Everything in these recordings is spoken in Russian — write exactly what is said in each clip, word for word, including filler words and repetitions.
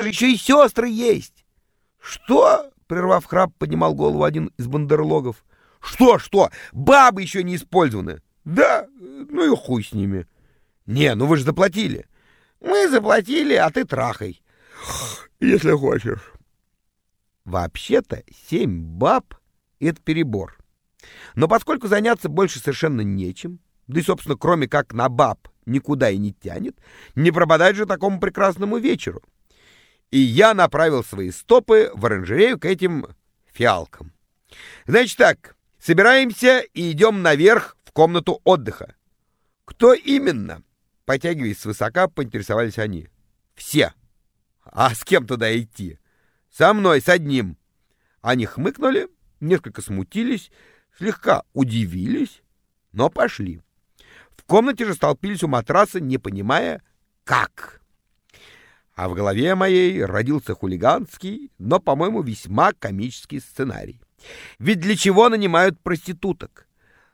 же еще и сестры есть. Что? Прервав храп, поднимал голову один из бандерлогов. Что, что? Бабы еще не использованы. Да, ну и хуй с ними. Не, ну вы же заплатили. Мы заплатили, а ты трахай. Если хочешь. Вообще-то семь баб — это перебор. Но поскольку заняться больше совершенно нечем, да и, собственно, кроме как на баб никуда и не тянет, не пропадать же такому прекрасному вечеру. И я направил свои стопы в оранжерею к этим фиалкам. Значит так, собираемся и идем наверх в комнату отдыха. Кто именно? Потягиваясь свысока, поинтересовались они. Все. А с кем туда идти? Со мной, с одним. Они хмыкнули, несколько смутились, слегка удивились, но пошли. В комнате же столпились у матраса, не понимая, как. А в голове моей родился хулиганский, но, по-моему, весьма комический сценарий. Ведь для чего нанимают проституток?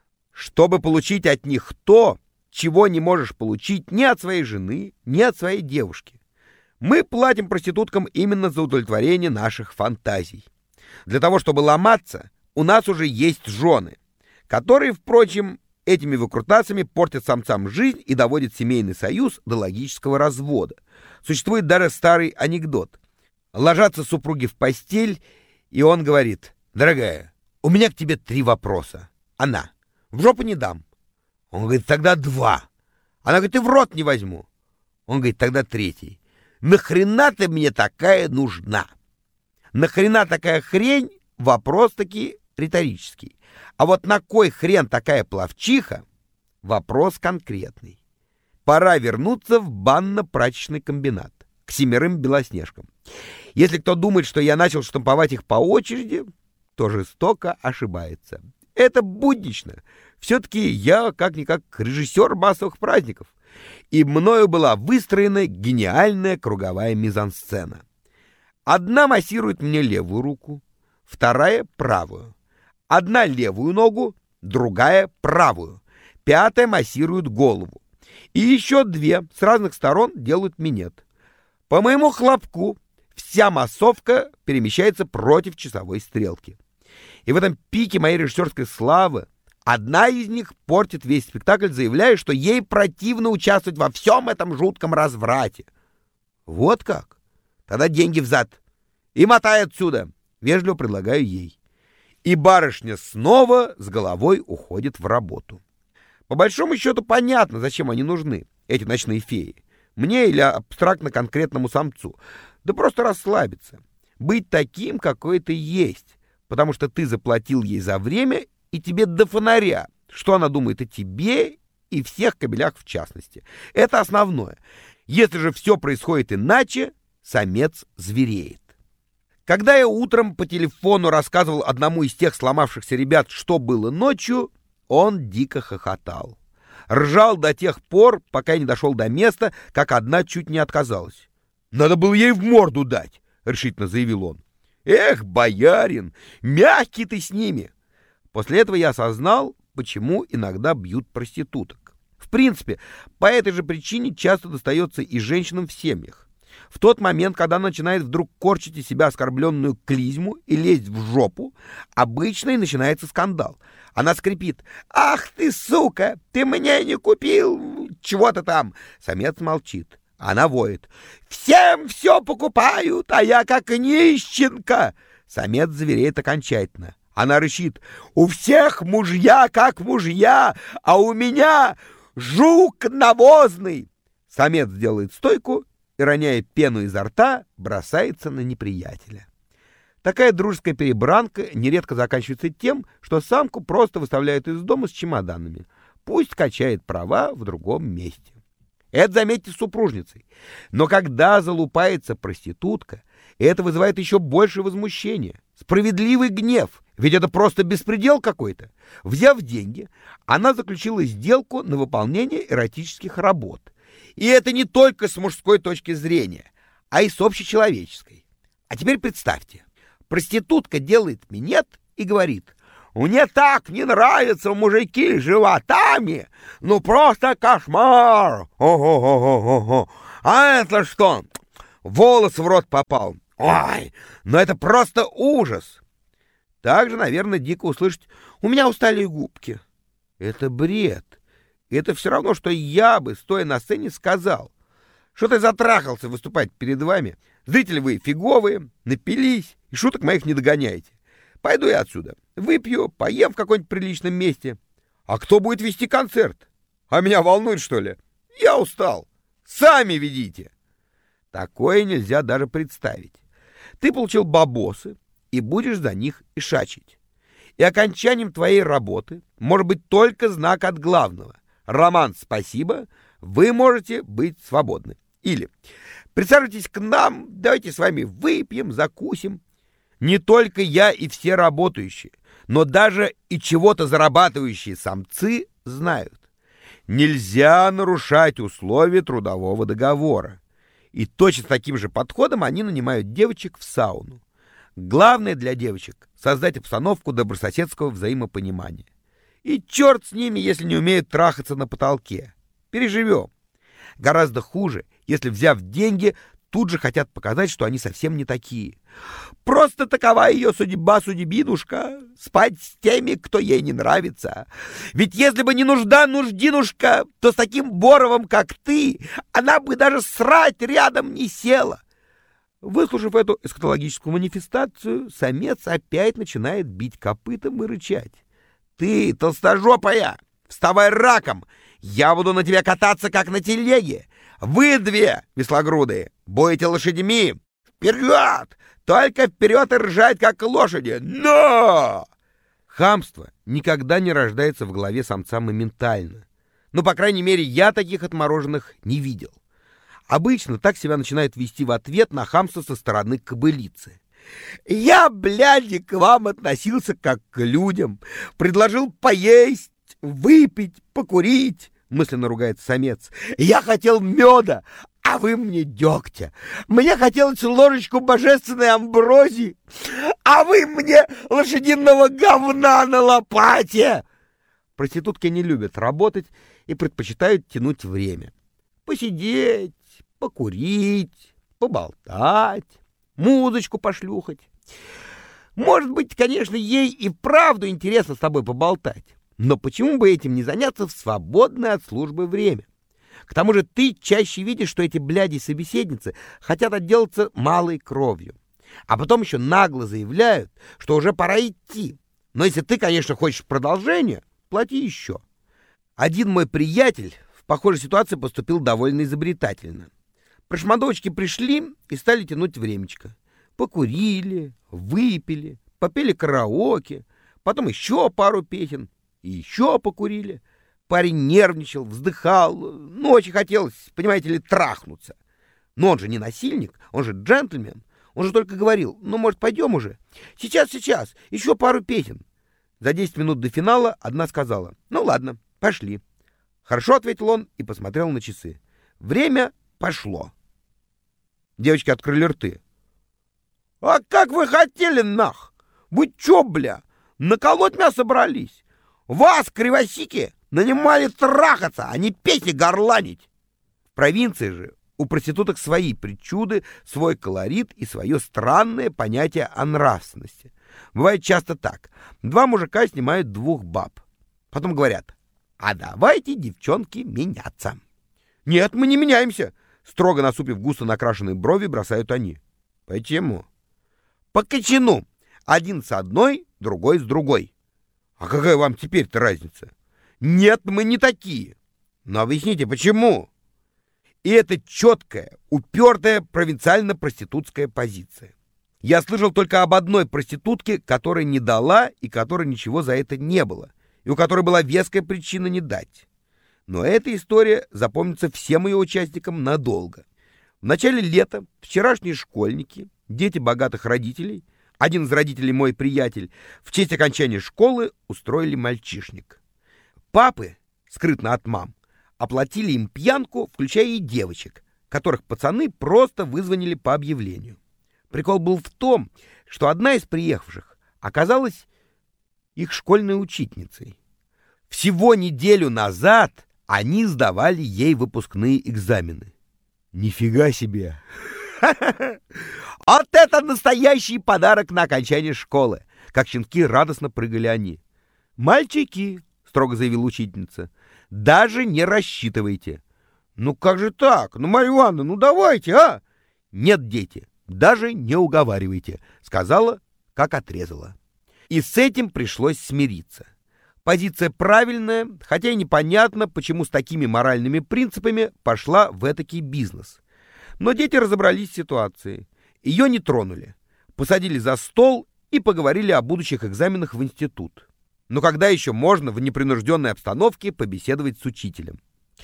Чтобы получить от них то, чего не можешь получить ни от своей жены, ни от своей девушки. Мы платим проституткам именно за удовлетворение наших фантазий. Для того, чтобы ломаться, у нас уже есть жены, которые, впрочем, этими выкрутасами портят самцам жизнь и доводят семейный союз до логического развода. Существует даже старый анекдот. Ложатся супруги в постель, и он говорит: «Дорогая, у меня к тебе три вопроса». Она: «В жопу не дам». Он говорит: «Тогда два». Она говорит: «И в рот не возьму». Он говорит: «Тогда третий». «Нахрена ты мне такая нужна?» Нахрена такая хрень? Вопрос таки риторический. А вот на кой хрен такая пловчиха? Вопрос конкретный. Пора вернуться в банно-прачечный комбинат к семерым белоснежкам. Если кто думает, что я начал штамповать их по очереди, то жестоко ошибается. Это буднично. Все-таки я как-никак режиссер массовых праздников. И мною была выстроена гениальная круговая мизансцена. Одна массирует мне левую руку, вторая — правую. Одна — левую ногу, другая — правую. Пятая массирует голову. И еще две с разных сторон делают минет. По моему хлопку вся массовка перемещается против часовой стрелки. И в этом пике моей режиссерской славы одна из них портит весь спектакль, заявляя, что ей противно участвовать во всем этом жутком разврате. Вот как? Тогда деньги взад. И мотай отсюда. Вежливо предлагаю ей. И барышня снова с головой уходит в работу. По большому счету понятно, зачем они нужны, эти ночные феи. Мне или абстрактно-конкретному самцу. Да просто расслабиться. Быть таким, какой ты есть. Потому что ты заплатил ей за время, и тебе до фонаря, что она думает о тебе и всех кобелях в частности. Это основное. Если же все происходит иначе, самец звереет. Когда я утром по телефону рассказывал одному из тех сломавшихся ребят, что было ночью, он дико хохотал. Ржал до тех пор, пока я не дошел до места, как одна чуть не отказалась. «Надо было ей в морду дать», — решительно заявил он. «Эх, боярин, мягкий ты с ними!» После этого я осознал, почему иногда бьют проституток. В принципе, по этой же причине часто достается и женщинам в семьях. В тот момент, когда она начинает вдруг корчить из себя оскорбленную клизму и лезть в жопу, обычно и начинается скандал. Она скрипит: «Ах ты, сука, ты мне не купил чего-то там!» Самец молчит. Она воет: «Всем все покупают, а я как нищенка!» Самец звереет окончательно. Она рычит: «У всех мужья как мужья, а у меня жук навозный!» Самец делает стойку и, роняя пену изо рта, бросается на неприятеля. Такая дружеская перебранка нередко заканчивается тем, что самку просто выставляют из дома с чемоданами. Пусть качает права в другом месте. Это, заметьте, с супружницей. Но когда залупается проститутка, это вызывает еще больше возмущения. Справедливый гнев. Ведь это просто беспредел какой-то. Взяв деньги, она заключила сделку на выполнение эротических работ. И это не только с мужской точки зрения, а и с общечеловеческой. А теперь представьте, проститутка делает минет и говорит: «Мне так не нравятся мужики с животами, ну просто кошмар! Ого-го-го-го! А это что? волос в рот попал. Ой, ну это просто ужас. Также, наверное, дико услышать: у меня устали губки. Это бред. Это все равно, что я бы, стоя на сцене, сказал: что ты затрахался выступать перед вами? Зрители вы фиговые, напились, и шуток моих не догоняете. Пойду я отсюда, выпью, поем в каком-нибудь приличном месте. А кто будет вести концерт? А меня волнует, что ли? Я устал. Сами ведите. Такое нельзя даже представить. Ты получил бабосы и будешь за них ишачить. И окончанием твоей работы может быть только знак от главного. Роман, спасибо, вы можете быть свободны. Или присаживайтесь к нам, давайте с вами выпьем, закусим. Не только я и все работающие, но даже и чего-то зарабатывающие самцы знают: нельзя нарушать условия трудового договора. И точно с таким же подходом они нанимают девочек в сауну. Главное для девочек — создать обстановку добрососедского взаимопонимания. И черт с ними, если не умеют трахаться на потолке. Переживем. Гораздо хуже, если, взяв деньги, тут же хотят показать, что они совсем не такие. Просто такова ее судьба, судьбинушка, спать с теми, кто ей не нравится. Ведь если бы не нужда, нуждинушка, то с таким Боровым, как ты, она бы даже срать рядом не села. Выслушав эту эсхатологическую манифестацию, самец опять начинает бить копытом и рычать: ты, толстожопая, вставай раком, я буду на тебя кататься, как на телеге. Вы две, веслогрудые, будете лошадьми. Вперед! Только вперед и ржать, как лошади. Но! Хамство никогда не рождается в голове самца моментально. Ну, по крайней мере, я таких отмороженных не видел. Обычно так себя начинают вести в ответ на хамство со стороны кобылицы. Я, блядь, к вам относился как к людям. Предложил поесть, выпить, покурить. Мысленно ругается самец. Я хотел меда, а вы мне дегтя. Мне хотелось ложечку божественной амброзии, а вы мне лошадиного говна на лопате. Проститутки не любят работать и предпочитают тянуть время. Посидеть, покурить, поболтать, музычку пошлюхать. Может быть, конечно, ей и вправду интересно с тобой поболтать. Но почему бы этим не заняться в свободное от службы время? К тому же ты чаще видишь, что эти бляди-собеседницы хотят отделаться малой кровью. А потом еще нагло заявляют, что уже пора идти. Но если ты, конечно, хочешь продолжения, плати еще. Один мой приятель в похожей ситуации поступил довольно изобретательно. Прошмандовочки пришли и стали тянуть времечко. Покурили, выпили, попели караоке, потом еще пару песен. И еще покурили. Парень нервничал, вздыхал. Ну, очень хотелось, понимаете ли, трахнуться. Но он же не насильник, он же джентльмен. Он же только говорил: ну, может, пойдем уже? Сейчас, сейчас, еще пару песен. За десять минут до финала одна сказала: ну, ладно, пошли. Хорошо, ответил он и посмотрел на часы. Время пошло. Девочки открыли рты. А как вы хотели, нах? Вы че, бля, наколоть меня собрались? Вас, кривосики, нанимали трахаться, а не петь и горланить. В провинции же у проституток свои причуды, свой колорит и свое странное понятие о нравственности. Бывает часто так. Два мужика снимают двух баб. Потом говорят: а давайте, девчонки, меняться. Нет, мы не меняемся. Строго насупив густо накрашенные брови, бросают они. Почему? По кочану. Один с одной, другой с другой. А какая вам теперь-то разница? Нет, мы не такие. Но объясните, почему? И это четкая, упертая провинциально-проститутская позиция. Я слышал только об одной проститутке, которая не дала и которой ничего за это не было, и у которой была веская причина не дать. Но эта история запомнится всем ее участникам надолго. В начале лета вчерашние школьники, дети богатых родителей, один из родителей мой приятель, в честь окончания школы устроили мальчишник. Папы, скрытно от мам, оплатили им пьянку, включая и девочек, которых пацаны просто вызвонили по объявлению. Прикол был в том, что одна из приехавших оказалась их школьной учительницей. Всего неделю назад они сдавали ей выпускные экзамены. Нифига себе! Вот это настоящий подарок на окончание школы! Как щенки радостно прыгали они. «Мальчики!» — строго заявила учительница. «Даже не рассчитывайте!» «Ну как же так? Ну, Марья Ивановна, ну давайте, а!» «Нет, дети, даже не уговаривайте!» — сказала, как отрезала. И с этим пришлось смириться. Позиция правильная, хотя и непонятно, почему с такими моральными принципами пошла в этакий бизнес. Но дети разобрались в ситуации. Ее не тронули. Посадили за стол и поговорили о будущих экзаменах в институт. Но когда еще можно в непринужденной обстановке побеседовать с учителем?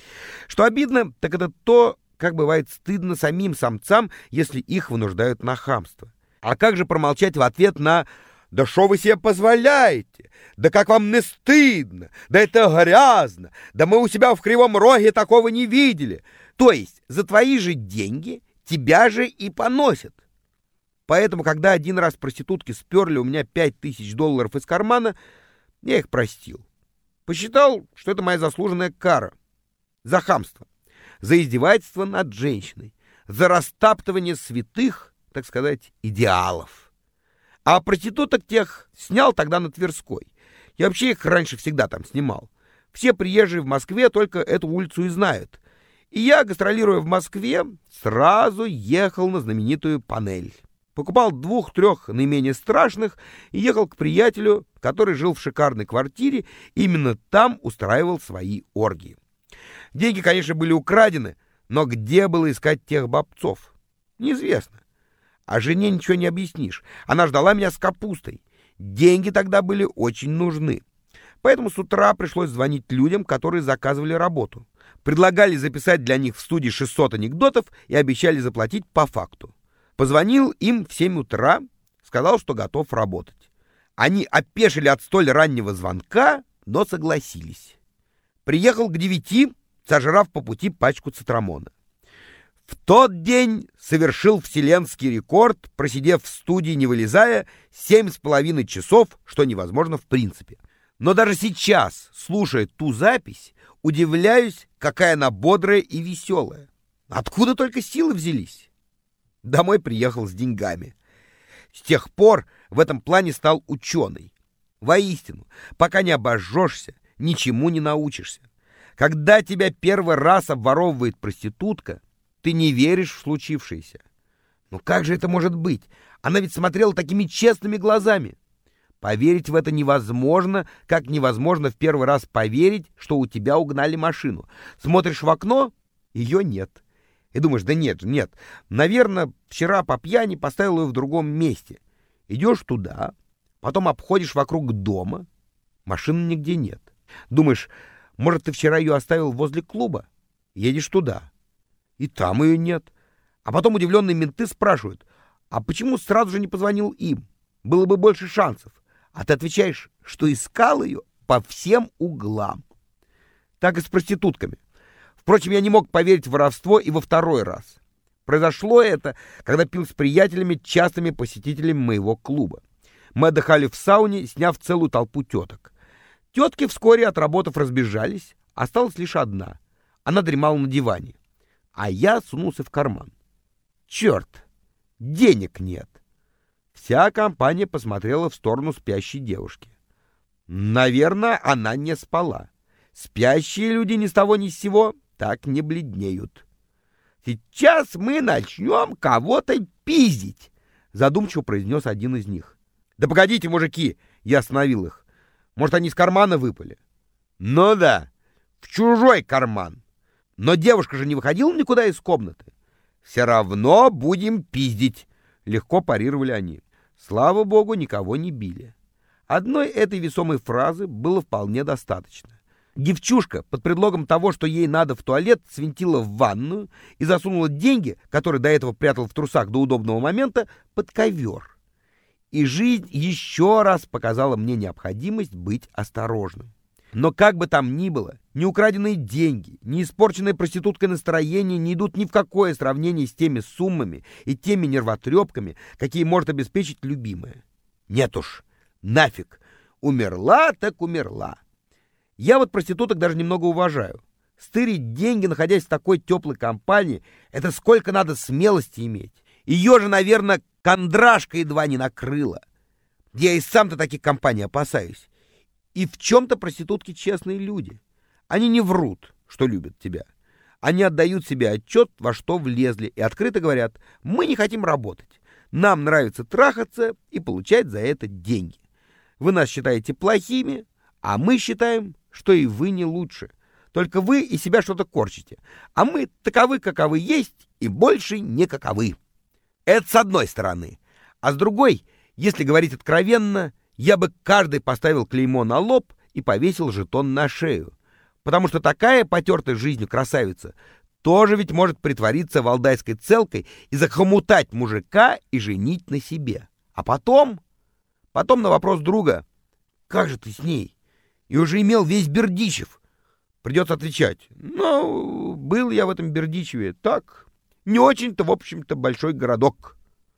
Что обидно, так это то, как бывает стыдно самим самцам, если их вынуждают на хамство. А как же промолчать в ответ на «Да что вы себе позволяете? Да как вам не стыдно? Да это грязно! Да мы у себя в Кривом Роге такого не видели!» То есть за твои же деньги тебя же и поносят. Поэтому, когда один раз проститутки сперли у меня пять тысяч долларов из кармана, я их простил. Посчитал, что это моя заслуженная кара. За хамство, за издевательство над женщиной, за растаптывание святых, так сказать, идеалов. А проституток тех снял тогда на Тверской. Я вообще их раньше всегда там снимал. Все приезжие в Москве только эту улицу и знают. И я, гастролируя в Москве, сразу ехал на знаменитую Панель. Покупал двух-трех наименее страшных и ехал к приятелю, который жил в шикарной квартире, и именно там устраивал свои оргии. Деньги, конечно, были украдены, но где было искать тех бобцов? Неизвестно. А жене ничего не объяснишь. Она ждала меня с капустой. Деньги тогда были очень нужны. Поэтому с утра пришлось звонить людям, которые заказывали работу. Предлагали записать для них в студии шестьсот анекдотов и обещали заплатить по факту. Позвонил им в семь утра, сказал, что готов работать. Они опешили от столь раннего звонка, но согласились. Приехал к девяти, сожрав по пути пачку цитрамона. В тот день совершил вселенский рекорд, просидев в студии, не вылезая, семь с половиной часов, что невозможно в принципе. Но даже сейчас, слушая ту запись, удивляюсь, какая она бодрая и веселая. Откуда только силы взялись? Домой приехал с деньгами. С тех пор в этом плане стал ученый. Воистину, пока не обожжешься, ничему не научишься. Когда тебя первый раз обворовывает проститутка, ты не веришь в случившееся. Ну как же это может быть? Она ведь смотрела такими честными глазами. Поверить в это невозможно, как невозможно в первый раз поверить, что у тебя угнали машину. Смотришь в окно — ее нет. И думаешь, да нет, нет, наверное, вчера по пьяни поставил ее в другом месте. Идешь туда, потом обходишь вокруг дома, машины нигде нет. Думаешь, может, ты вчера ее оставил возле клуба? Едешь туда, и там ее нет. А потом удивленные менты спрашивают, а почему сразу же не позвонил им? Было бы больше шансов. А ты отвечаешь, что искал ее по всем углам. Так и с проститутками. Впрочем, я не мог поверить в воровство и во второй раз. Произошло это, когда пил с приятелями, частыми посетителями моего клуба. Мы отдыхали в сауне, сняв целую толпу теток. Тетки вскоре, отработав, разбежались. Осталась лишь одна. Она дремала на диване. А я сунулся в карман. Черт, денег нет. Вся компания посмотрела в сторону спящей девушки. Наверное, она не спала. Спящие люди ни с того ни с сего так не бледнеют. «Сейчас мы начнем кого-то пиздить», — задумчиво произнес один из них. «Да погодите, мужики!» — я остановил их. «Может, они из кармана выпали?» «Ну да, в чужой карман. Но девушка же не выходила никуда из комнаты». «Все равно будем пиздить», — легко парировали они. Слава богу, никого не били. Одной этой весомой фразы было вполне достаточно. Девчушка под предлогом того, что ей надо в туалет, свинтила в ванную и засунула деньги, которые до этого прятал в трусах до удобного момента, под ковер. И жизнь еще раз показала мне необходимость быть осторожным. Но как бы там ни было, ни украденные деньги, ни испорченное проституткой настроение не идут ни в какое сравнение с теми суммами и теми нервотрепками, какие может обеспечить любимая. Нет уж, нафиг, умерла так умерла. Я вот проституток даже немного уважаю. Стырить деньги, находясь в такой теплой компании, это сколько надо смелости иметь. Ее же, наверное, кондрашка едва не накрыла. Я и сам-то таких компаний опасаюсь. И в чем-то проститутки честные люди. Они не врут, что любят тебя. Они отдают себе отчет, во что влезли, и открыто говорят: мы не хотим работать. Нам нравится трахаться и получать за это деньги. Вы нас считаете плохими, а мы считаем, что и вы не лучше. Только вы из себя что-то корчите, а мы таковы, каковы есть, и больше не каковы. Это с одной стороны. А с другой, если говорить откровенно, я бы каждый поставил клеймо на лоб и повесил жетон на шею. Потому что такая потертая жизнью красавица тоже ведь может притвориться валдайской целкой и захомутать мужика и женить на себе. А потом... Потом на вопрос друга: «Как же ты с ней?» И уже имел весь Бердичев. Придется отвечать: «Ну, был я в этом Бердичеве. Так, не очень-то, в общем-то, большой городок».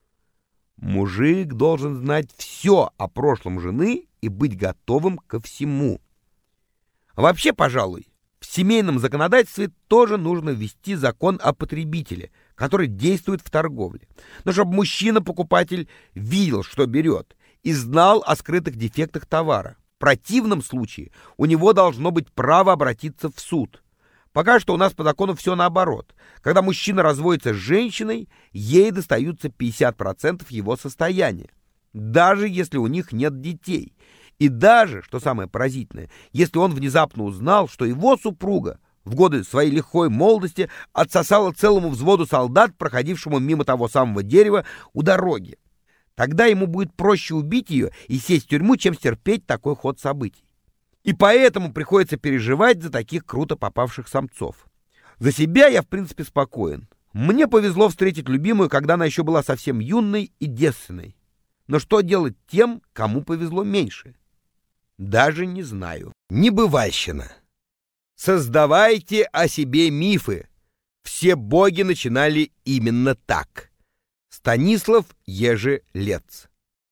Мужик должен знать все о прошлом жены и быть готовым ко всему. Вообще, пожалуй, в семейном законодательстве тоже нужно ввести закон о потребителе, который действует в торговле. Но чтобы мужчина-покупатель видел, что берет, и знал о скрытых дефектах товара. В противном случае у него должно быть право обратиться в суд. Пока что у нас по закону все наоборот. Когда мужчина разводится с женщиной, ей достаются пятьдесят процентов его состояния, даже если у них нет детей. И даже, что самое поразительное, если он внезапно узнал, что его супруга в годы своей лихой молодости отсосала целому взводу солдат, проходившему мимо того самого дерева у дороги. Тогда ему будет проще убить ее и сесть в тюрьму, чем стерпеть такой ход событий. И поэтому приходится переживать за таких круто попавших самцов. За себя я, в принципе, спокоен. Мне повезло встретить любимую, когда она еще была совсем юной и девственной. Но что делать тем, кому повезло меньше? Даже не знаю. Небывальщина. Создавайте о себе мифы. Все боги начинали именно так. Станислав Ежелец.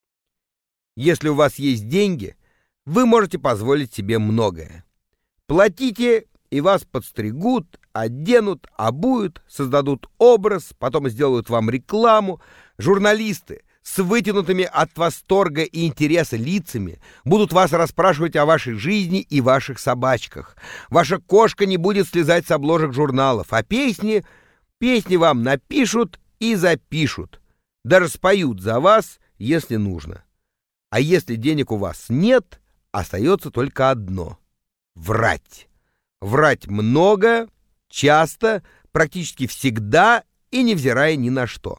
Если у вас есть деньги, вы можете позволить себе многое. Платите, и вас подстригут, оденут, обуют, создадут образ, потом сделают вам рекламу. Журналисты с вытянутыми от восторга и интереса лицами будут вас расспрашивать о вашей жизни и ваших собачках. Ваша кошка не будет слезать с обложек журналов, а песни, песни вам напишут и запишут. Даже споют за вас, если нужно. А если денег у вас нет, остается только одно — врать. Врать много, часто, практически всегда и невзирая ни на что.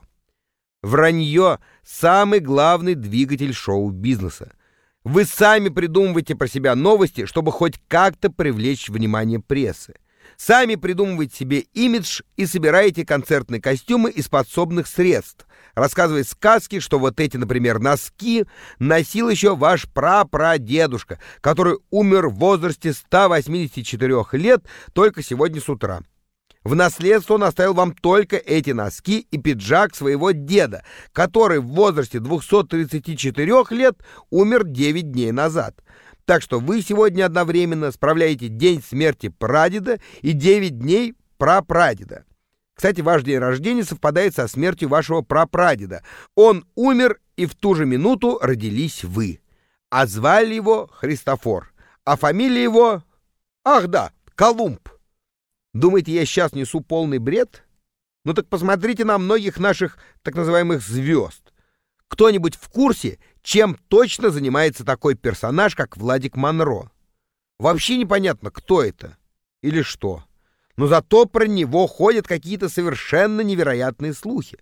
Вранье — самый главный двигатель шоу-бизнеса. Вы сами придумываете про себя новости, чтобы хоть как-то привлечь внимание прессы. Сами придумываете себе имидж и собираете концертные костюмы из подсобных средств, рассказывая сказки, что вот эти, например, носки носил еще ваш прапрадедушка, который умер в возрасте ста восьмидесяти четырёх лет только сегодня с утра. В наследство он оставил вам только эти носки и пиджак своего деда, который в возрасте двухсот тридцати четырёх лет умер девять дней назад. Так что вы сегодня одновременно справляете день смерти прадеда и девять дней прапрадеда. Кстати, ваш день рождения совпадает со смертью вашего прапрадеда. Он умер, и в ту же минуту родились вы. А звали его Христофор. А фамилия его... Ах да, Колумб. Думаете, я сейчас несу полный бред? Ну так посмотрите на многих наших так называемых звезд. Кто-нибудь в курсе, чем точно занимается такой персонаж, как Владик Монро? Вообще непонятно, кто это или что. Но зато про него ходят какие-то совершенно невероятные слухи.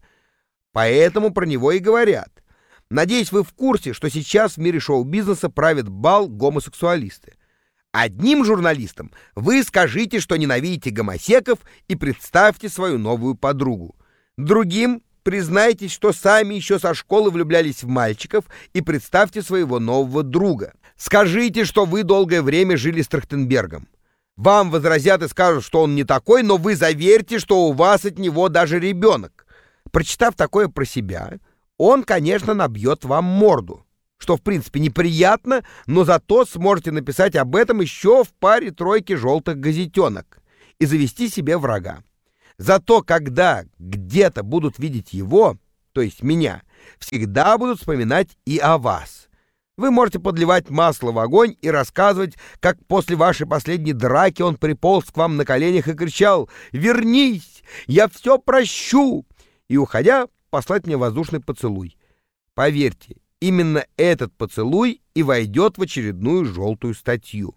Поэтому про него и говорят. Надеюсь, вы в курсе, что сейчас в мире шоу-бизнеса правят бал гомосексуалисты. Одним журналистам вы скажите, что ненавидите гомосеков, и представьте свою новую подругу. Другим признайтесь, что сами еще со школы влюблялись в мальчиков, и представьте своего нового друга. Скажите, что вы долгое время жили с Трахтенбергом. Вам возразят и скажут, что он не такой, но вы заверьте, что у вас от него даже ребенок. Прочитав такое про себя, он, конечно, набьет вам морду. Что, в принципе, неприятно, но зато сможете написать об этом еще в паре-тройке желтых газетенок и завести себе врага. Зато, когда где-то будут видеть его, то есть меня, всегда будут вспоминать и о вас. Вы можете подливать масло в огонь и рассказывать, как после вашей последней драки он приполз к вам на коленях и кричал: «Вернись! Я все прощу!» и, уходя, послать мне воздушный поцелуй. Поверьте, именно этот поцелуй и войдет в очередную желтую статью.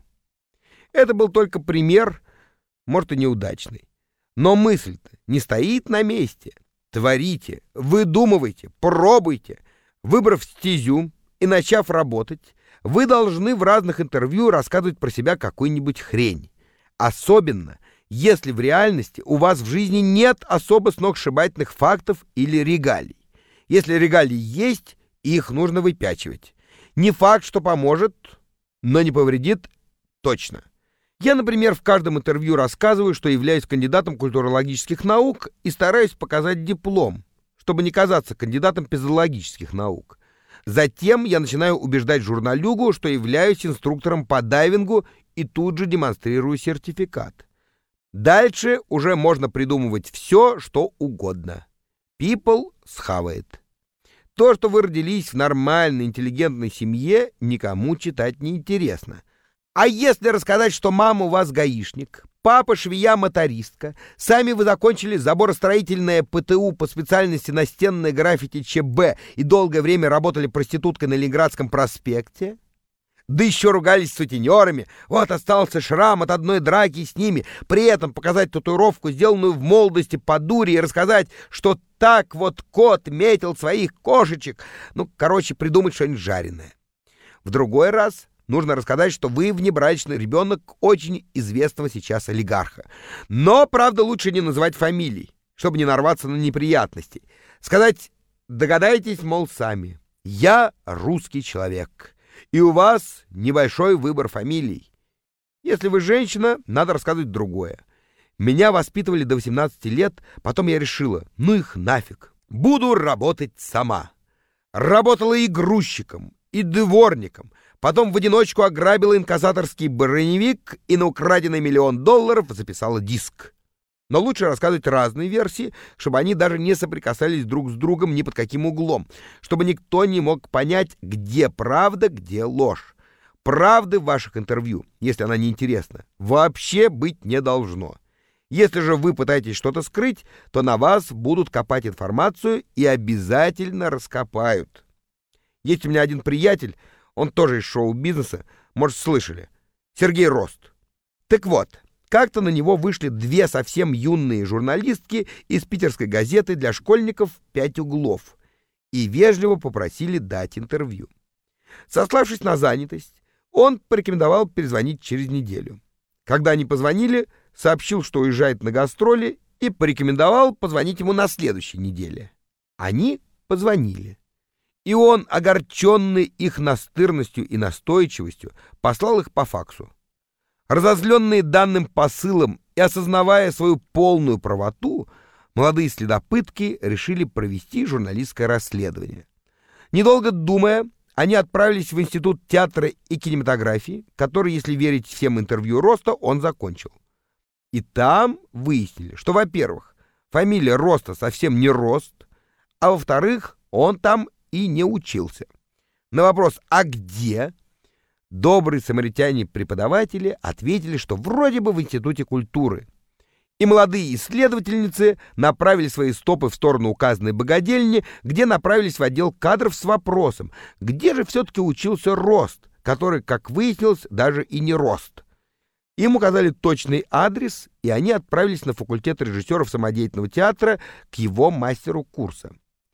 Это был только пример, может, и неудачный. Но мысль-то не стоит на месте. Творите, выдумывайте, пробуйте. Выбрав стезю и начав работать, вы должны в разных интервью рассказывать про себя какую-нибудь хрень. Особенно, если в реальности у вас в жизни нет особо сногсшибательных фактов или регалий. Если регалии есть, их нужно выпячивать. Не факт, что поможет, но не повредит точно. Я, например, в каждом интервью рассказываю, что являюсь кандидатом культурологических наук и стараюсь показать диплом, чтобы не казаться кандидатом пиззологических наук. Затем я начинаю убеждать журналюгу, что являюсь инструктором по дайвингу, и тут же демонстрирую сертификат. Дальше уже можно придумывать все, что угодно. People схавает. То, что вы родились в нормальной, интеллигентной семье, никому читать не интересно. А если рассказать, что мама у вас гаишник, папа швея-мотористка, сами вы закончили заборостроительное ПТУ по специальности настенное граффити ЧБ и долгое время работали проституткой на Ленинградском проспекте, да еще ругались с сутенерами, вот остался шрам от одной драки с ними, при этом показать татуировку, сделанную в молодости по дуре, и рассказать, что так вот кот метил своих кошечек, ну, короче, придумать что-нибудь жареное. В другой раз нужно рассказать, что вы внебрачный ребенок очень известного сейчас олигарха. Но, правда, лучше не называть фамилий, чтобы не нарваться на неприятности. Сказать: догадайтесь, мол, сами, я русский человек, и у вас небольшой выбор фамилий. Если вы женщина, надо рассказывать другое. Меня воспитывали до восемнадцати лет, потом я решила: ну их нафиг, буду работать сама. Работала и грузчиком, и дворником. Потом в одиночку ограбила инкассаторский броневик и на украденный миллион долларов записала диск. Но лучше рассказывать разные версии, чтобы они даже не соприкасались друг с другом ни под каким углом, чтобы никто не мог понять, где правда, где ложь. Правды в ваших интервью, если она неинтересна, вообще быть не должно. Если же вы пытаетесь что-то скрыть, то на вас будут копать информацию и обязательно раскопают. Есть у меня один приятель, он тоже из шоу-бизнеса, может, слышали, Сергей Рост. Так вот, как-то на него вышли две совсем юные журналистки из питерской газеты для школьников «Пять углов» и вежливо попросили дать интервью. Сославшись на занятость, он порекомендовал перезвонить через неделю. Когда они позвонили, сообщил, что уезжает на гастроли, и порекомендовал позвонить ему на следующей неделе. Они позвонили. И он, огорченный их настырностью и настойчивостью, послал их по факсу. Разозленные данным посылом и осознавая свою полную правоту, молодые следопытки решили провести журналистское расследование. Недолго думая, они отправились в Институт театра и кинематографии, который, если верить всем интервью Роста, он закончил. И там выяснили, что, во-первых, фамилия Роста совсем не Рост, а во-вторых, он там и не учился. На вопрос «а где?» добрые самаритяне-преподаватели ответили, что вроде бы в Институте культуры. И молодые исследовательницы направили свои стопы в сторону указанной богадельни, где направились в отдел кадров с вопросом, где же все-таки учился Рост, который, как выяснилось, даже и не Рост. Им указали точный адрес, и они отправились на факультет режиссеров самодеятельного театра к его мастеру курса.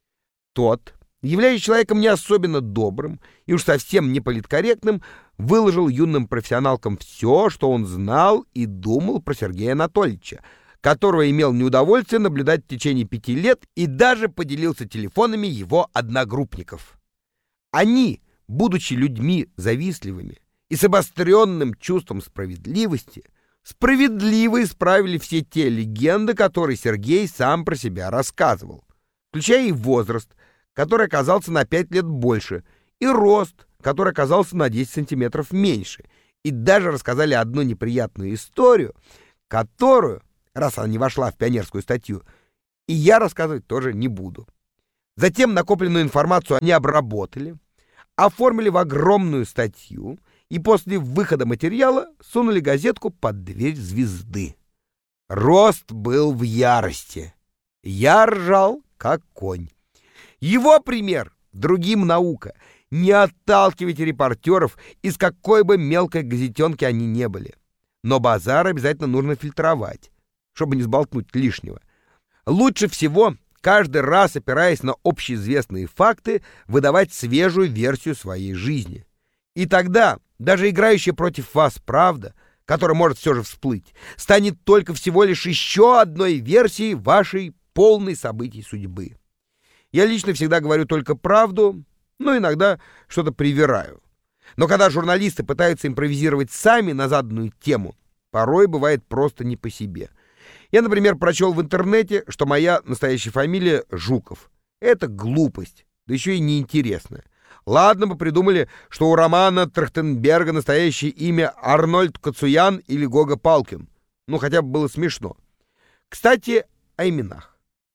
Тот, являясь человеком не особенно добрым и уж совсем не политкорректным, выложил юным профессионалкам все, что он знал и думал про Сергея Анатольевича, которого имел неудовольствие наблюдать в течение пяти лет, и даже поделился телефонами его одногруппников. Они, будучи людьми завистливыми и с обостренным чувством справедливости, справедливо исправили все те легенды, которые Сергей сам про себя рассказывал, включая и возраст, который оказался на пять лет больше, и рост, который оказался на десять сантиметров меньше, и даже рассказали одну неприятную историю, которую, раз она не вошла в пионерскую статью, и я рассказывать тоже не буду. Затем накопленную информацию они обработали, оформили в огромную статью и после выхода материала сунули газетку под дверь Звезды. Рост был в ярости. Я ржал, как конь. Его пример другим наука. Не отталкивайте репортеров, из какой бы мелкой газетенки они не были. Но базар обязательно нужно фильтровать, чтобы не сболтнуть лишнего. Лучше всего, каждый раз опираясь на общеизвестные факты, выдавать свежую версию своей жизни. И тогда даже играющая против вас правда, которая может все же всплыть, станет только всего лишь еще одной версией вашей полной событий судьбы. Я лично всегда говорю только правду, но иногда что-то привираю. Но когда журналисты пытаются импровизировать сами на заданную тему, порой бывает просто не по себе. Я, например, прочел в интернете, что моя настоящая фамилия Жуков. Это глупость, да еще и неинтересная. Ладно бы придумали, что у Романа Трахтенберга настоящее имя Арнольд Кацуян или Гога Палкин. Ну, хотя бы было смешно. Кстати, о именах.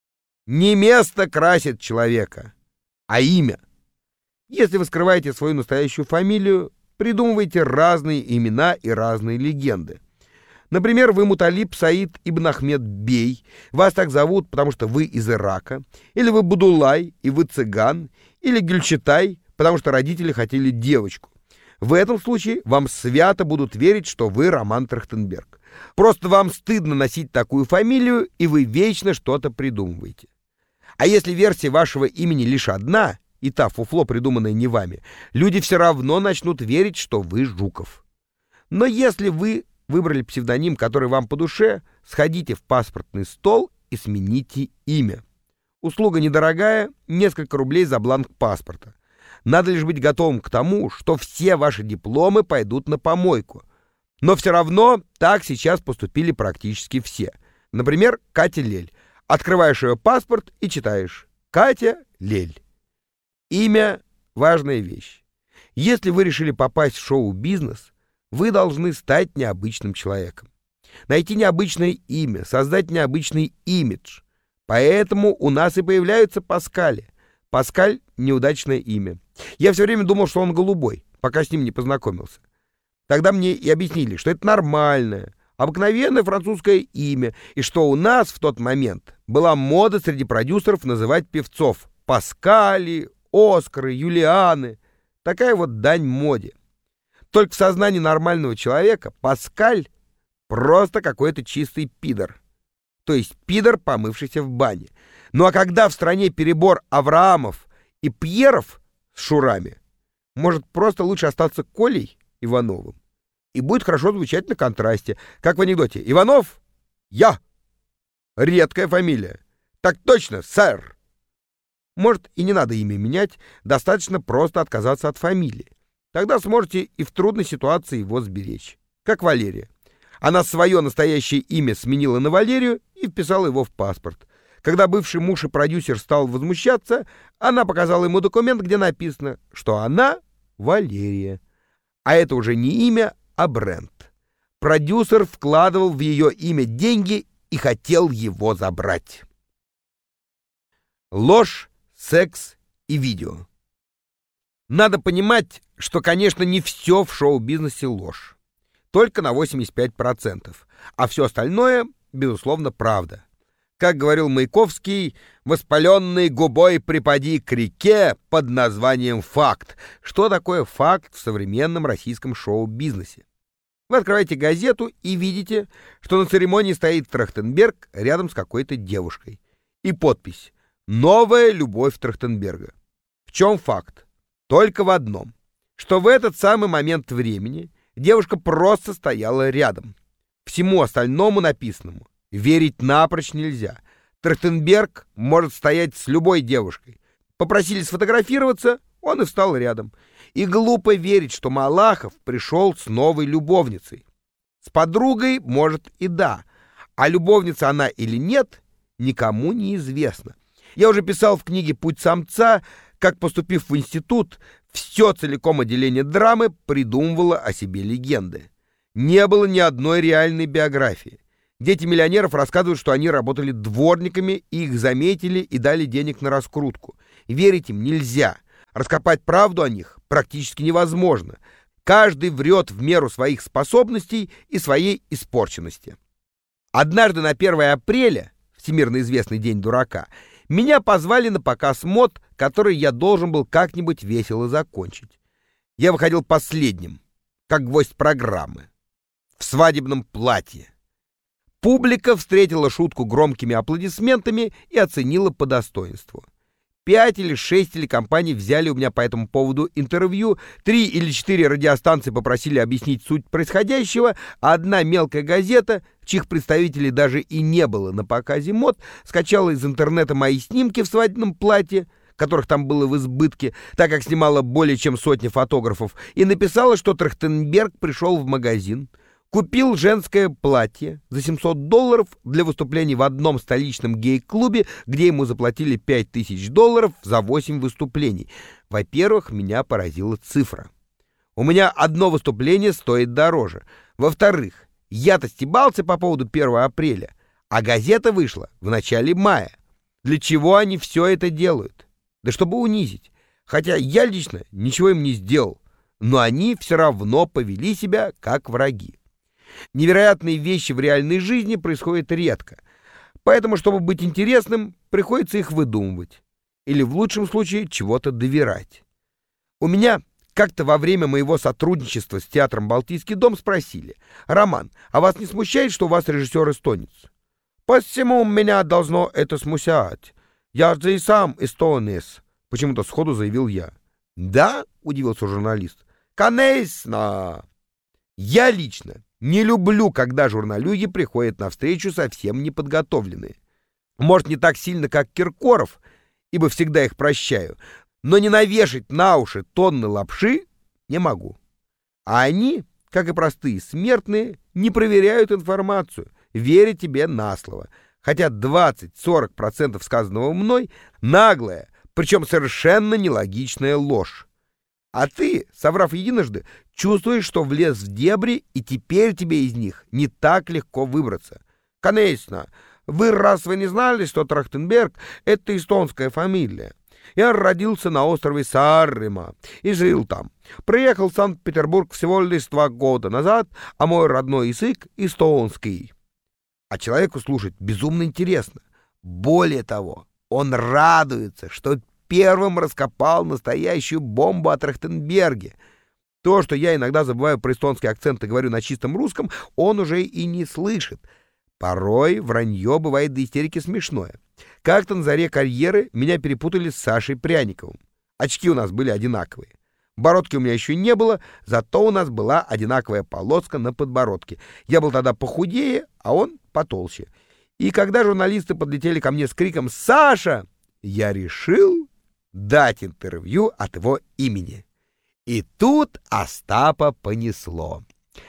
Не место красит человека, а имя. Если вы скрываете свою настоящую фамилию, придумывайте разные имена и разные легенды. Например, вы Муталиб Саид ибн Ахмед Бей, вас так зовут, потому что вы из Ирака, или вы Будулай, и вы цыган, или Гюльчатай, потому что родители хотели девочку. В этом случае вам свято будут верить, что вы Роман Трахтенберг. Просто вам стыдно носить такую фамилию, и вы вечно что-то придумываете. А если версия вашего имени лишь одна, и та фуфло, придуманное не вами, люди все равно начнут верить, что вы Жуков. Но если вы выбрали псевдоним, который вам по душе, сходите в паспортный стол и смените имя. Услуга недорогая, несколько рублей за бланк паспорта. Надо лишь быть готовым к тому, что все ваши дипломы пойдут на помойку. Но все равно так сейчас поступили практически все. Например, Катя Лель. Открываешь ее паспорт и читаешь «Катя Лель». Имя — важная вещь. Если вы решили попасть в шоу-бизнес, вы должны стать необычным человеком. Найти необычное имя, создать необычный имидж. Поэтому у нас и появляются Паскали. Паскаль — неудачное имя. Я все время думал, что он голубой, пока с ним не познакомился. Тогда мне и объяснили, что это нормальное, обыкновенное французское имя, и что у нас в тот момент была мода среди продюсеров называть певцов Паскали, Оскары, Юлианы. Такая вот дань моде. Только в сознании нормального человека Паскаль просто какой-то чистый пидор. То есть пидор, помывшийся в бане. Ну а когда в стране перебор Авраамов и Пьеров с Шурами, может, просто лучше остаться Колей Ивановым. И будет хорошо звучать на контрасте. Как в анекдоте. Иванов? Я. Редкая фамилия. Так точно, сэр. Может, и не надо имя менять, достаточно просто отказаться от фамилии. Тогда сможете и в трудной ситуации его сберечь. Как Валерия. Она свое настоящее имя сменила на Валерию и вписала его в паспорт. Когда бывший муж и продюсер стал возмущаться, она показала ему документ, где написано, что она Валерия. А это уже не имя, а бренд. Продюсер вкладывал в ее имя деньги и хотел его забрать. Ложь, секс и видео. Надо понимать, что, конечно, не все в шоу-бизнесе ложь. Только на восемьдесят пять процентов. А все остальное, безусловно, правда. Как говорил Маяковский, воспаленной губой припади к реке под названием «Факт». Что такое факт в современном российском шоу-бизнесе? Вы открываете газету и видите, что на церемонии стоит Трахтенберг рядом с какой-то девушкой. И подпись «Новая любовь Трахтенберга». В чем факт? Только в одном, что в этот самый момент времени девушка просто стояла рядом. Всему остальному написанному верить напрочь нельзя. Трахтенберг может стоять с любой девушкой. Попросили сфотографироваться, он и встал рядом. И глупо верить, что Малахов пришел с новой любовницей. С подругой, может, и да. А любовница она или нет, никому не известно. Я уже писал в книге «Путь самца», как, поступив в институт, все целиком отделение драмы придумывало о себе легенды. Не было ни одной реальной биографии. Дети миллионеров рассказывают, что они работали дворниками, и их заметили и дали денег на раскрутку. верить им нельзя. Раскопать правду о них практически невозможно. Каждый врет в меру своих способностей и своей испорченности. Однажды на первое апреля, всемирно известный день дурака, меня позвали на показ мод, который я должен был как-нибудь весело закончить. Я выходил последним, как гвоздь программы, в свадебном платье. Публика встретила шутку громкими аплодисментами и оценила по достоинству. Пять или шесть телекомпаний взяли у меня по этому поводу интервью, три или четыре радиостанции попросили объяснить суть происходящего, а одна мелкая газета, чьих представителей даже и не было на показе мод, скачала из интернета мои снимки в свадебном платье, которых там было в избытке, так как снимала более чем сотни фотографов, и написала, что Трахтенберг пришел в магазин, купил женское платье за семьсот долларов для выступлений в одном столичном гей-клубе, где ему заплатили пять тысяч долларов за восемь выступлений. Во-первых, меня поразила цифра. У меня одно выступление стоит дороже. Во-вторых, я-то стебался по поводу первого апреля, а газета вышла в начале мая. Для чего они все это делают? Да чтобы унизить. Хотя я лично ничего им не сделал, но они все равно повели себя как враги. Невероятные вещи в реальной жизни происходят редко, поэтому, чтобы быть интересным, приходится их выдумывать или, в лучшем случае, чего-то доверять. У меня как-то во время моего сотрудничества с театром «Балтийский дом» спросили: «Роман, а вас не смущает, что у вас режиссер эстонец?» «Почему меня должно это смущать? Я же и сам эстонец», — почему-то сходу заявил я. «Да?» — удивился журналист. «Конечно!» Я лично не люблю, когда журналюги приходят на встречу совсем неподготовленные. Может, не так сильно, как Киркоров, ибо всегда их прощаю, но не навешать на уши тонны лапши не могу. А они, как и простые смертные, не проверяют информацию, веря тебе на слово. Хотя двадцать-сорок процентов сказанного мной наглая, причем совершенно нелогичная ложь. А ты, соврав единожды, чувствуешь, что влез в дебри, и теперь тебе из них не так легко выбраться. Конечно, вы раз вы не знали, что Трахтенберг — это эстонская фамилия. Я родился на острове Саареmaa и жил там. Приехал в Санкт-Петербург всего лишь два года назад, а мой родной язык — эстонский. А человеку слушать безумно интересно. Более того, он радуется, что первым раскопал настоящую бомбу о Трахтенберге. То, что я иногда забываю про эстонский акцент и говорю на чистом русском, он уже и не слышит. Порой вранье бывает до истерики смешное. Как-то на заре карьеры меня перепутали с Сашей Пряниковым. Очки у нас были одинаковые. Бородки у меня еще не было, зато у нас была одинаковая полоска на подбородке. Я был тогда похудее, а он потолще. И когда журналисты подлетели ко мне с криком «Саша!», я решил дать интервью от его имени. И тут Остапа понесло.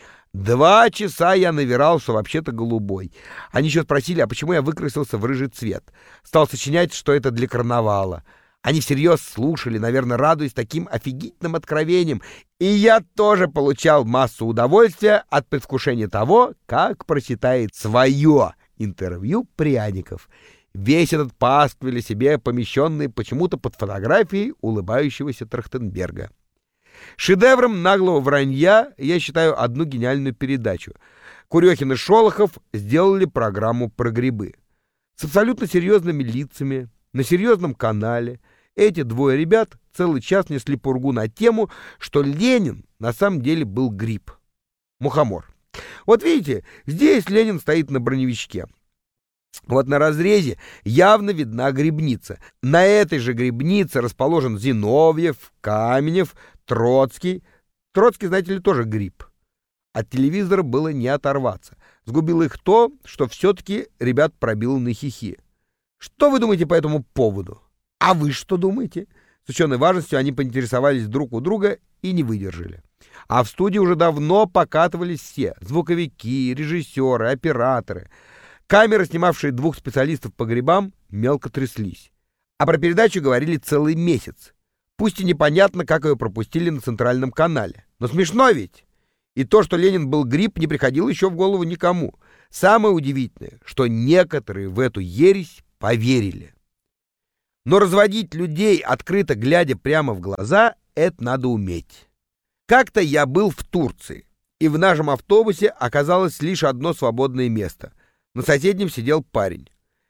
Два часа я навирал, что вообще-то голубой. Они еще спросили, а почему я выкрасился в рыжий цвет. Стал сочинять, что это для карнавала. Они всерьез слушали, наверное, радуясь таким офигительным откровением. И я тоже получал массу удовольствия от предвкушения того, как прочитает свое интервью Пряников. Весь этот пасквиль себе, помещенный почему-то под фотографией улыбающегося Трахтенберга. Шедевром наглого вранья я считаю одну гениальную передачу. Курехин и Шолохов сделали программу про грибы. С абсолютно серьезными лицами, на серьезном канале, эти двое ребят целый час несли пургу на тему, что Ленин на самом деле был гриб. Мухомор. Вот видите, здесь Ленин стоит на броневичке. Вот на разрезе явно видна грибница. На этой же грибнице расположен Зиновьев, Каменев, Троцкий. Троцкий, знаете ли, тоже гриб. От телевизора было не оторваться. Сгубило их то, что все-таки ребят пробило на хихи. Что вы думаете по этому поводу? А вы что думаете? С ученой важностью они поинтересовались друг у друга и не выдержали. А в студии уже давно покатывались все. Звуковики, режиссеры, операторы. Камеры, снимавшие двух специалистов по грибам, мелко тряслись. А про передачу говорили целый месяц. Пусть и непонятно, как ее пропустили на центральном канале. Но смешно ведь. И то, что Ленин был гриб, не приходило еще в голову никому. Самое удивительное, что некоторые в эту ересь поверили. Но разводить людей, открыто глядя прямо в глаза, это надо уметь. Как-то я был в Турции, и в нашем автобусе оказалось лишь одно свободное место. На соседнем сидел парень.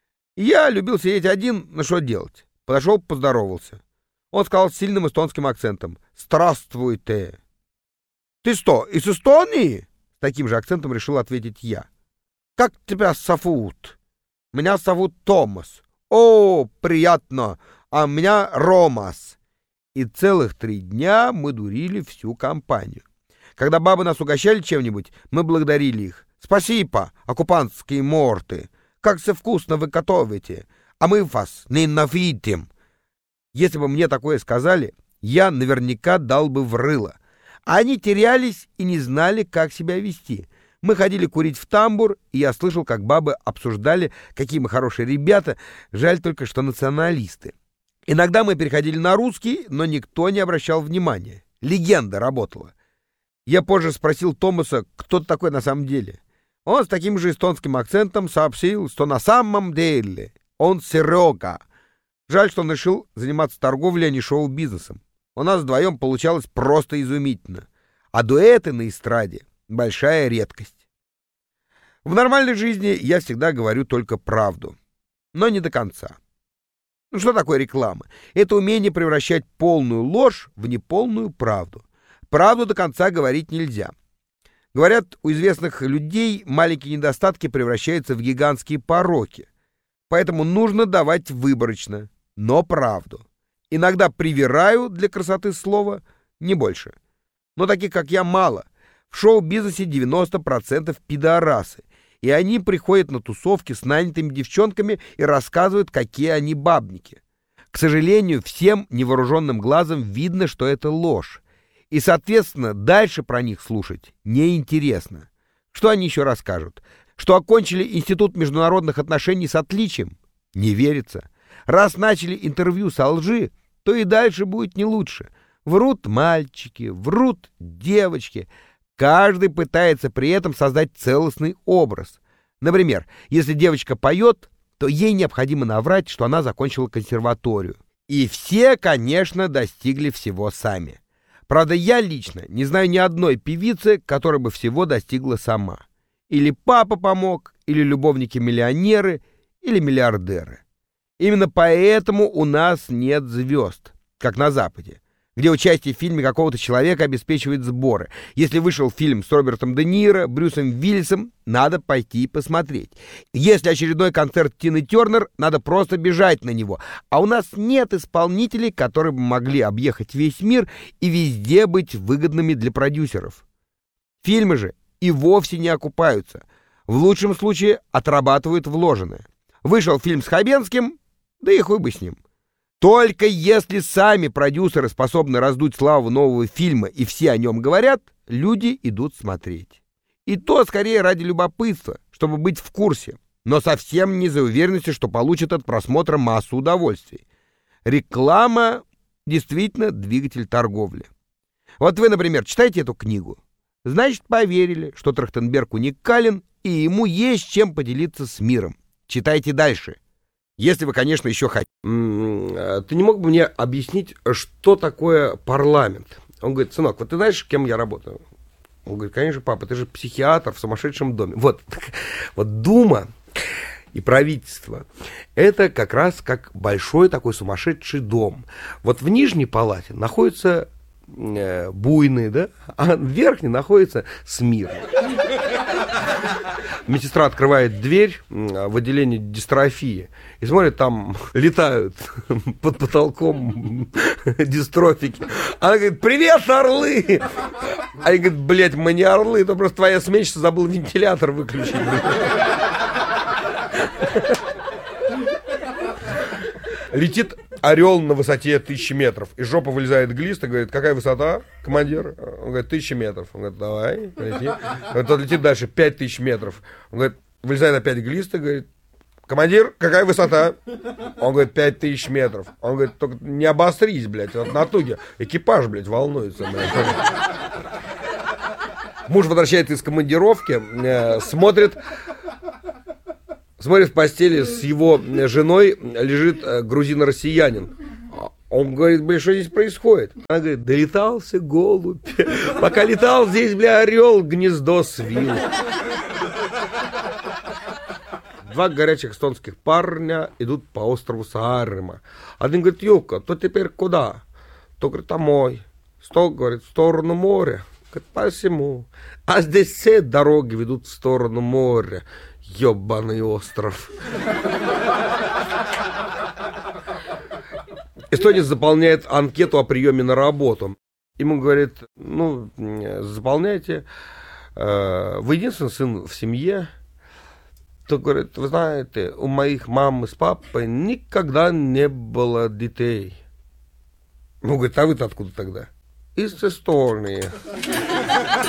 Я любил сидеть один, но что делать? Подошел, поздоровался. Он сказал с сильным эстонским акцентом: «Здравствуйте». «Ты что, из Эстонии?» С таким же акцентом решил ответить я. «Как тебя зовут?» «Меня зовут Томас». «О, приятно, а меня Ромас». И целых три дня мы дурили всю компанию. Когда бабы нас угощали чем-нибудь, мы благодарили их. «Спасибо, оккупантские морты. Как все вкусно вы готовите, а мы вас ненавидим». Если бы мне такое сказали, я наверняка дал бы в рыло. Они терялись и не знали, как себя вести. Мы ходили курить в тамбур, и я слышал, как бабы обсуждали, какие мы хорошие ребята, жаль только, что националисты. Иногда мы переходили на русский, но никто не обращал внимания. Легенда работала. Я позже спросил Томаса, кто такой на самом деле. Он с таким же эстонским акцентом сообщил, что на самом деле он Серега. Жаль, что он решил заниматься торговлей, а не шоу-бизнесом. У нас вдвоем получалось просто изумительно. А дуэты на эстраде — большая редкость. В нормальной жизни я всегда говорю только правду, но не до конца. Ну что такое реклама? Это умение превращать полную ложь в неполную правду. Правду до конца говорить нельзя. Говорят, у известных людей маленькие недостатки превращаются в гигантские пороки. Поэтому нужно давать выборочно, но правду. Иногда привираю для красоты слова, не больше. Но таких, как я, мало. В шоу-бизнесе девяносто процентов пидорасы. И они приходят на тусовки с нанятыми девчонками и рассказывают, какие они бабники. К сожалению, всем невооруженным глазом видно, что это ложь. И, соответственно, дальше про них слушать неинтересно. Что они еще расскажут? Что окончили Институт международных отношений с отличием? Не верится. Раз начали интервью со лжи, то и дальше будет не лучше. Врут мальчики, врут девочки. Каждый пытается при этом создать целостный образ. Например, если девочка поет, то ей необходимо наврать, что она закончила консерваторию. И все, конечно, достигли всего сами. Правда, я лично не знаю ни одной певицы, которая бы всего достигла сама. Или папа помог, или любовники-миллионеры, или миллиардеры. Именно поэтому у нас нет звезд, как на Западе, где участие в фильме какого-то человека обеспечивает сборы. Если вышел фильм с Робертом Де Ниро, Брюсом Уиллисом, надо пойти и посмотреть. Если очередной концерт Тины Тернер, надо просто бежать на него. А у нас нет исполнителей, которые бы могли объехать весь мир и везде быть выгодными для продюсеров. Фильмы же и вовсе не окупаются. В лучшем случае отрабатывают вложенное. Вышел фильм с Хабенским, да и хуй бы с ним. Только если сами продюсеры способны раздуть славу нового фильма и все о нем говорят, люди идут смотреть. И то скорее ради любопытства, чтобы быть в курсе, но совсем не за уверенностью, что получат от просмотра массу удовольствий. Реклама действительно двигатель торговли. Вот вы, например, читаете эту книгу, значит, поверили, что Трахтенберг уникален и ему есть чем поделиться с миром. Читайте дальше. Если вы, конечно, еще хотите. Ты не мог бы мне объяснить, что такое парламент? Он говорит: сынок, вот ты знаешь, кем я работаю? Он говорит: конечно, папа, ты же психиатр в сумасшедшем доме. Вот, вот Дума и правительство — это как раз как большой такой сумасшедший дом. Вот в нижней палате находится э, буйный, да, а в верхней находится смирный. Медсестра открывает дверь в отделение дистрофии и смотрит, там летают под потолком дистрофики. Она говорит: привет, орлы! А я говорит: блядь, мы не орлы, это просто твоя сменщица забыла вентилятор выключить. Летит орел на высоте тысячи метров. Из жопы вылезает глист и говорит: какая высота, командир? Он говорит: тысяча метров. Он говорит: давай, лети. Он летит дальше, пять тысяч метров. Он говорит, вылезает опять глист и говорит: командир, какая высота? Он говорит: пять тысяч метров. Он говорит: только не обострись, блядь, от натуги. Экипаж, блядь, волнуется, блядь. Муж возвращается из командировки, э, смотрит, Смотри, в постели с его женой лежит грузино-россиянин. Он говорит, бля, что здесь происходит? Она говорит, долетался голубь. Пока летал здесь, бля, орел гнездо свил. Два горячих эстонских парня идут по острову Саарема. Один говорит, Юка, то теперь куда? То говорит, а мой. Сто, говорит, в сторону моря. Говорит, посему. А здесь все дороги ведут в сторону моря. Ёбаный остров. Эстонец заполняет анкету о приеме на работу. Ему говорит, ну, заполняйте. Вы единственный сын в семье. То говорит, вы знаете, у моих мамы с папой никогда не было детей. Ну, говорит, а вы-то откуда тогда? Из Эстонии.